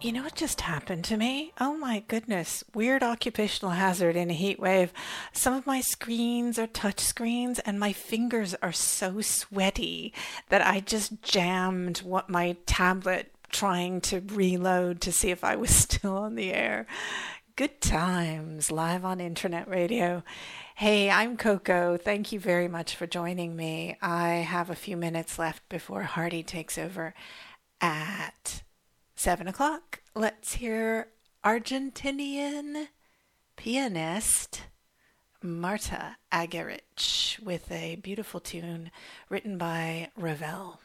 You know what just happened to me? Oh my goodness. Weird occupational hazard in a heat wave. Some of my screens are touch screens and my fingers are so sweaty that I just jammed my tablet trying to reload to see if I was still on the air. Good times live on internet radio. Hey, I'm Coco. Thank you very much for joining me. I have a few minutes left before Hardy takes over at 7 o'clock. Let's hear Argentinian pianist Marta Argerich with a beautiful tune written by Ravel.